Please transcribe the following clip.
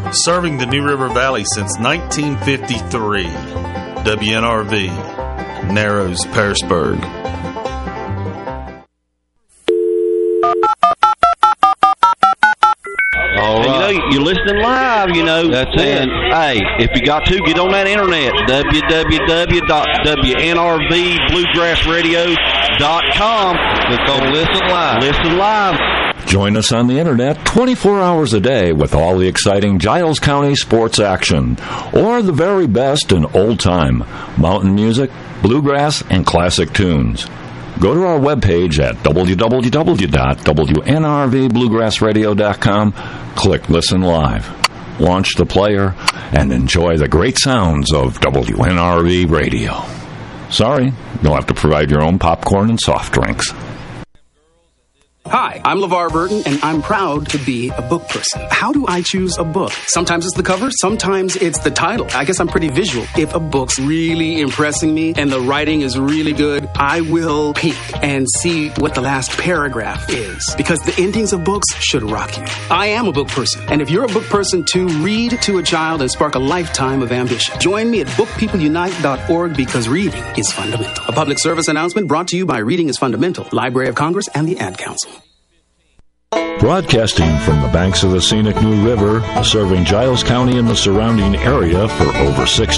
Serving the New River Valley since 1953. WNRV, Narrows, Pearisburg. All right. You're listening live, That's it. Hey, if you got to, get on that internet, www.wnrvbluegrassradio.com. Click on Listen Live. Listen live. Join us on the internet 24 hours a day with all the exciting Giles County sports action, or the very best in old-time mountain music, bluegrass, and classic tunes. Go to our webpage at www.wnrvbluegrassradio.com, click Listen Live, launch the player, and enjoy the great sounds of WNRV Radio. Sorry, you'll have to provide your own popcorn and soft drinks. Hi, I'm LeVar Burton, and I'm proud to be a book person. How do I choose a book? Sometimes it's the cover, sometimes it's the title. I guess I'm pretty visual. If a book's really impressing me and the writing is really good, I will peek and see what the last paragraph is, because the endings of books should rock you. I am a book person, and if you're a book person too, read to a child and spark a lifetime of ambition. Join me at bookpeopleunite.org, because reading is fundamental. A public service announcement brought to you by Reading is Fundamental, Library of Congress, and the Ad Council. Broadcasting from the banks of the scenic New River, serving Giles County and the surrounding area for over 60